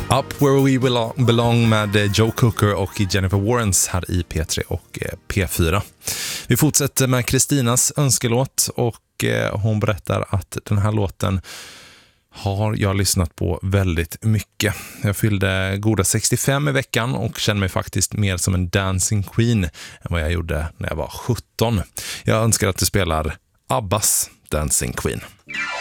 Up Where We Belong med Joe Cocker och Jennifer Warrens här i P3 och P4. Vi fortsätter med Kristinas önskelåt och hon berättar att den här låten har jag lyssnat på väldigt mycket. Jag fyllde goda 65 i veckan och känner mig faktiskt mer som en dancing queen än vad jag gjorde när jag var 17. Jag önskar att du spelar Abbas Dancing Queen.